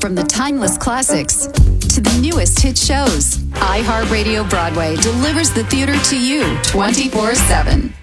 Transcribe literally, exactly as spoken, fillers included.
From the timeless classics to the newest hit shows, iHeartRadio Broadway delivers the theater to you twenty-four seven.